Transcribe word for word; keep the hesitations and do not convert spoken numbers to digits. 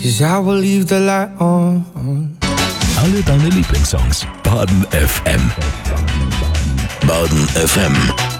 'cause I will leave the light on. Alle deine Lieblingssongs. Baden F M. Baden F M.